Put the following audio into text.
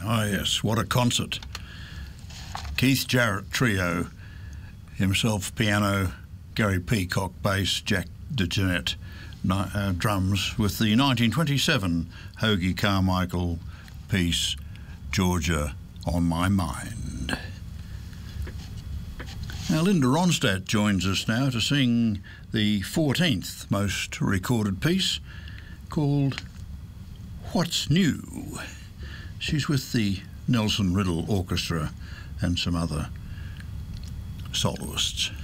Oh yes, what a concert. Keith Jarrett Trio, himself piano, Gary Peacock bass, Jack DeJohnette drums, with the 1927 Hoagie Carmichael piece Georgia on My Mind. Now Linda Ronstadt joins us now to sing the 14th most recorded piece called What's New. She's with the Nelson Riddle Orchestra and some other soloists.